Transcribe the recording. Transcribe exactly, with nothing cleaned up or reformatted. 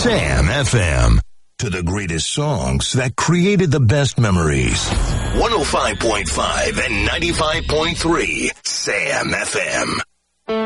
Sam F M. To the greatest songs that created the best memories. one oh five point five and ninety-five point three Sam F M.